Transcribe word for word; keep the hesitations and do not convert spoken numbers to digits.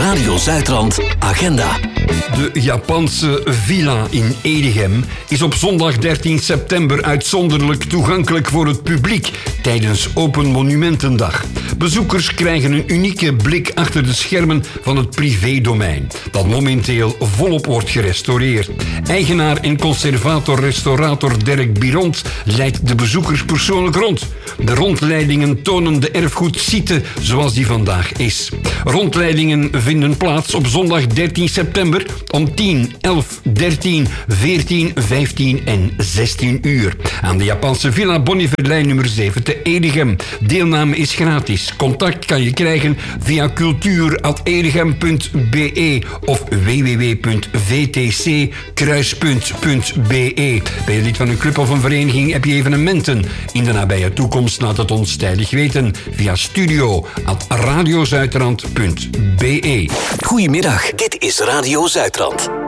Radio Zuidrand agenda. De Japanse villa in Edegem is op zondag dertien september uitzonderlijk toegankelijk voor het publiek tijdens Open Monumentendag. Bezoekers krijgen een unieke blik achter de schermen van het privédomein, dat momenteel volop wordt gerestaureerd. Eigenaar en conservator-restaurator Dirk Biront leidt de bezoekers persoonlijk rond. De rondleidingen tonen de erfgoedsite zoals die vandaag is. Rondleidingen vinden plaats op zondag dertien september om tien, elf, dertien, veertien, vijftien en zestien uur. Aan de Japanse Villa Bonnieverlijn nummer zeven te Edegem. Deelname is gratis. Contact kan je krijgen via cultuur apenstaartje edegem punt be of w w w punt v t c kruispunt punt be. Ben je lid van een club of een vereniging, heb je evenementen in de nabije toekomst, laat het ons tijdig weten via studio apenstaartje radiozuidrand punt be. Goedemiddag, dit is Radio Zuidrand.